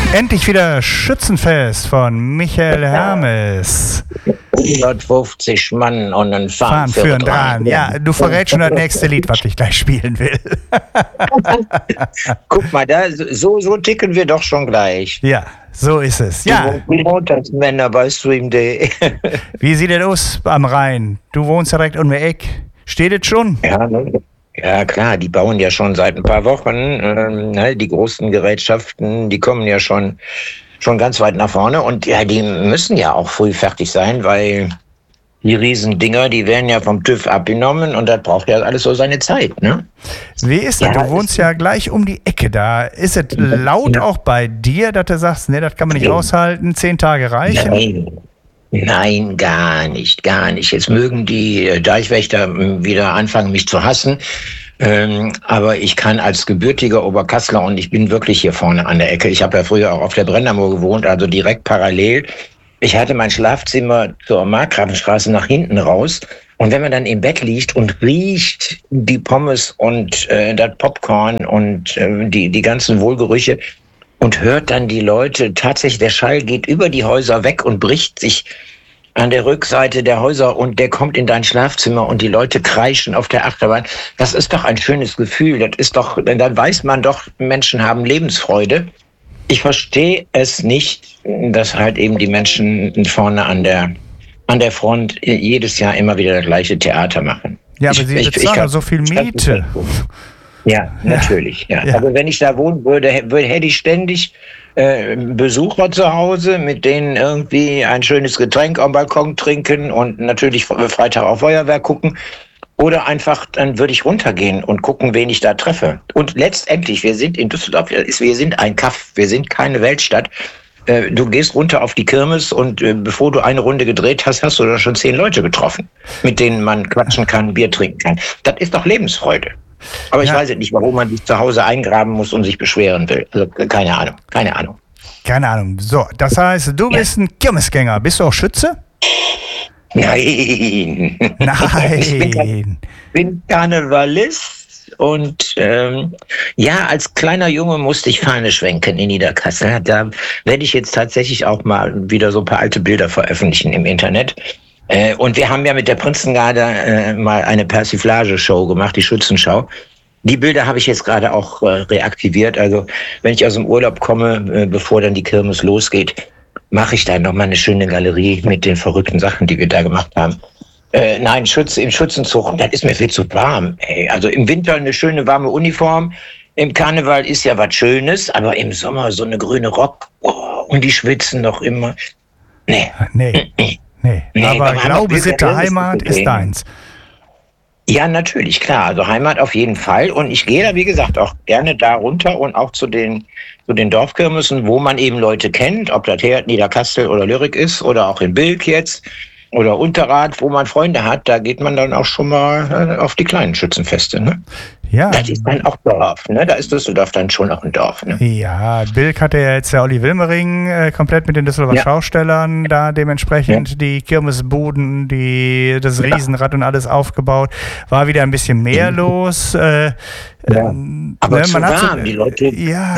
Endlich wieder Schützenfest von Michael Hermes. 150 Mann und ein Fahren für einen Dran. Ja, du verrätst schon das nächste Lied, was ich gleich spielen will. Guck mal, so ticken wir doch schon gleich. Ja, so ist es. Ja. Montagsmänner bei Stream Day. Wie sieht es aus am Rhein? Du wohnst direkt um die Eck. Steht es schon? Ja, ne? Ja, klar, die bauen ja schon seit ein paar Wochen. Die großen Gerätschaften, die kommen ja schon ganz weit nach vorne. Und ja, die müssen ja auch früh fertig sein, weil die Riesendinger, die werden ja vom TÜV abgenommen und das braucht ja alles so seine Zeit, ne? Wie ist das? Ja, du wohnst ja gleich um die Ecke da. Ist es laut auch bei dir, dass du sagst, nee, das kann man nicht aushalten, 10 Tage reichen? Nein, gar nicht. Jetzt mögen die Deichwächter wieder anfangen, mich zu hassen. Aber ich kann als gebürtiger Oberkassler, und ich bin wirklich hier vorne an der Ecke, ich habe ja früher auch auf der Brennermoor gewohnt, also direkt parallel. Ich hatte mein Schlafzimmer zur Markgrafenstraße nach hinten raus. Und wenn man dann im Bett liegt und riecht die Pommes und das Popcorn und die ganzen Wohlgerüche, und hört dann die Leute, tatsächlich der Schall geht über die Häuser weg und bricht sich an der Rückseite der Häuser und der kommt in dein Schlafzimmer und die Leute kreischen auf der Achterbahn. Das ist doch ein schönes Gefühl. Das ist doch, dann weiß man doch, Menschen haben Lebensfreude. Ich verstehe es nicht, dass halt eben die Menschen vorne an der Front jedes Jahr immer wieder das gleiche Theater machen. Ja, aber sie bezahlen so viel Miete. Ja, natürlich. Ja. Aber wenn ich da wohnen würde, hätte ich ständig Besucher zu Hause, mit denen irgendwie ein schönes Getränk am Balkon trinken und natürlich Freitag auf Feuerwerk gucken. Oder einfach, dann würde ich runtergehen und gucken, wen ich da treffe. Und letztendlich, wir sind in Düsseldorf, wir sind ein Kaff, wir sind keine Weltstadt. Du gehst runter auf die Kirmes und bevor du eine Runde gedreht hast, hast du da schon 10 Leute getroffen, mit denen man quatschen kann, Bier trinken kann. Das ist doch Lebensfreude. Aber ich weiß nicht, warum man sich zu Hause eingraben muss und sich beschweren will. Also, keine Ahnung. Keine Ahnung. So, das heißt, du bist ein Kirmesgänger. Bist du auch Schütze? Nein. Ich bin Karnevalist und als kleiner Junge musste ich Fahne schwenken in Niederkassel. Da werde ich jetzt tatsächlich auch mal wieder so ein paar alte Bilder veröffentlichen im Internet. Und wir haben ja mit der Prinzengarde mal eine Persiflage-Show gemacht, die Schützenschau. Die Bilder habe ich jetzt gerade auch reaktiviert. Also wenn ich aus dem Urlaub komme, bevor dann die Kirmes losgeht, mache ich da nochmal eine schöne Galerie mit den verrückten Sachen, die wir da gemacht haben. Nein, im Schützenzug, das ist mir viel zu warm. Ey. Also im Winter eine schöne warme Uniform. Im Karneval ist ja was Schönes, aber im Sommer so eine grüne Rock. Oh, und die schwitzen noch immer. Nee, aber Glaube, Sitte, Heimat ist deins. Ja, natürlich, klar. Also Heimat auf jeden Fall. Und ich gehe da, wie gesagt, auch gerne da runter und auch zu den Dorfkirmesen, wo man eben Leute kennt, ob das Herd, Niederkassel oder Lyrik ist oder auch in Bilk jetzt oder Unterrad, wo man Freunde hat. Da geht man dann auch schon mal auf die kleinen Schützenfeste, ne? Ja. Das ist dann auch Dorf, ne? Da ist Düsseldorf dann schon auch ein Dorf, ne? Ja, Bilk hatte ja jetzt der Olli Wilmering komplett mit den Düsseldorfer Schaustellern da dementsprechend die Kirmesbuden, das Riesenrad und alles aufgebaut. War wieder ein bisschen mehr los. Aber zu warm, die Leute.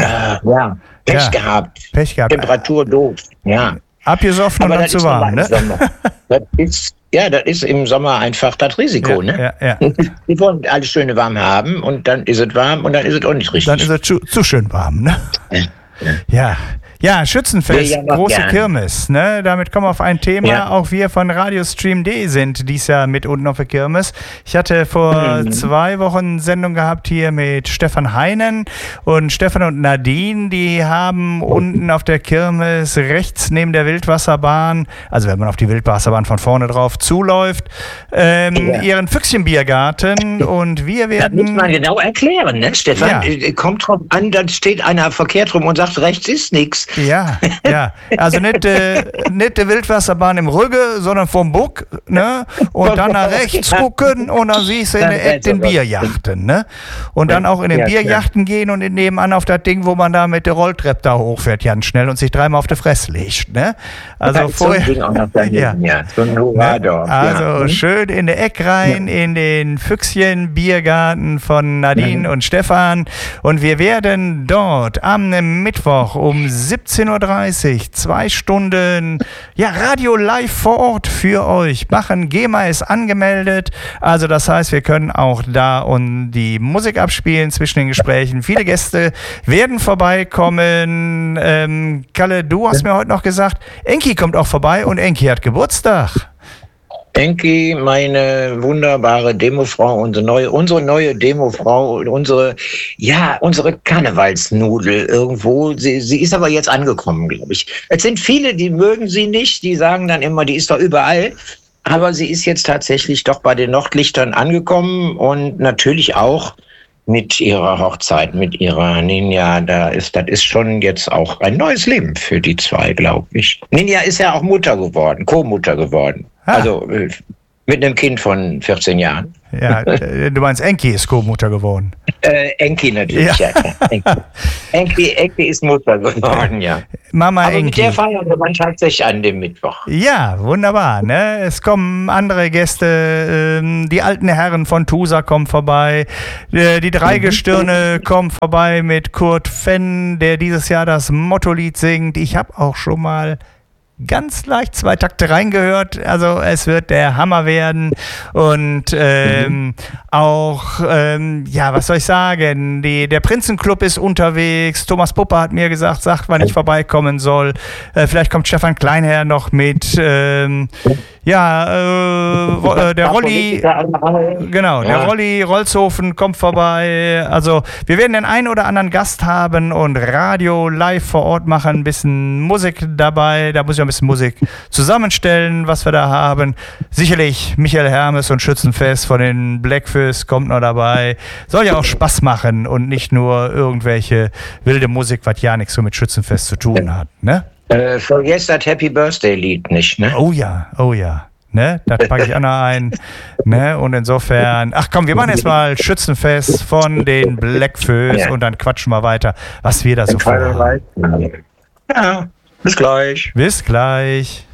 Pech gehabt. Temperatur doof, ja. Abgesoffen und dann zu warm, ne? Das ist im Sommer einfach das Risiko, ne? Ja. Die wollen alles schöne warm haben und dann ist es warm und dann ist es auch nicht richtig. Dann ist es zu schön warm, ne? Ja, Schützenfest, große Kirmes, ne? Damit kommen wir auf ein Thema. Ja. Auch wir von Radio Stream D sind dies Jahr mit unten auf der Kirmes. Ich hatte vor 2 Wochen eine Sendung gehabt hier mit Stefan Heinen und Stefan und Nadine, die haben unten auf der Kirmes rechts neben der Wildwasserbahn, also wenn man auf die Wildwasserbahn von vorne drauf zuläuft, ihren Füchschenbiergarten und wir werden... Das muss man genau erklären, ne, Stefan? Kommt drauf an, dann steht einer verkehrt rum und sagt, rechts ist nichts. Ja. Also nicht die Wildwasserbahn im Rügge, sondern vom Buck, ne? Und dann nach rechts gucken und dann siehst du in der Ecke den Bierjachten, ne? Und dann auch in den Bierjachten gehen und nebenan auf das Ding, wo man da mit der Rolltreppe da hochfährt, ganz schnell und sich 3-mal auf die Fresse legt, ne? Also vorher. Also schön in der Ecke rein, in den Füchschen-Biergarten von Nadine und Stefan. Und wir werden dort am Mittwoch um 17 17:30 Uhr, 2 Stunden, ja, Radio live vor Ort für euch machen. GEMA ist angemeldet, also das heißt, wir können auch da und die Musik abspielen zwischen den Gesprächen. Viele Gäste werden vorbeikommen. Kalle, du hast mir heute noch gesagt, Enki kommt auch vorbei und Enki hat Geburtstag. Enki, meine wunderbare Demofrau, unsere neue Demofrau, unsere Karnevalsnudel irgendwo. Sie ist aber jetzt angekommen, glaube ich. Es sind viele, die mögen sie nicht, die sagen dann immer, die ist doch überall. Aber sie ist jetzt tatsächlich doch bei den Nordlichtern angekommen und natürlich auch mit ihrer Hochzeit, mit ihrer Ninja. Das ist schon jetzt auch ein neues Leben für die zwei, glaube ich. Ninja ist ja auch Mutter geworden, Co-Mutter geworden. Also mit einem Kind von 14 Jahren. Ja, du meinst, Enki ist Co-Mutter geworden. Enki natürlich, ja. Enki ist Mutter geworden, ja. Mama aber Enki. Mit der feiern wir man tatsächlich an dem Mittwoch. Ja, wunderbar. Ne? Es kommen andere Gäste, die alten Herren von Tusa kommen vorbei, die Dreigestirne kommen vorbei mit Kurt Fenn, der dieses Jahr das Motto-Lied singt. Ich habe auch schon mal ganz leicht 2 Takte reingehört, also es wird der Hammer werden und was soll ich sagen, der Prinzenclub ist unterwegs, Thomas Puppe hat mir gesagt, sagt, wann ich vorbeikommen soll, vielleicht kommt Stefan Kleinherr noch mit, der Rolli, genau, der Rolli Rolzhofen kommt vorbei, also wir werden den einen oder anderen Gast haben und Radio live vor Ort machen, ein bisschen Musik dabei, da muss ich ein bisschen Musik zusammenstellen, was wir da haben. Sicherlich Michael Hermes und Schützenfest von den Blackfish kommt noch dabei. Soll ja auch Spaß machen und nicht nur irgendwelche wilde Musik, was ja nichts so mit Schützenfest zu tun hat, ne? Vergiss das Happy Birthday Lied nicht, ne? Oh ja. Ne, das packe ich auch noch ein. Ne, und insofern, ach komm, wir machen jetzt mal Schützenfest von den Blackfish und dann quatschen wir weiter, was wir da so vorhaben. Ja. Bis gleich. Bis gleich.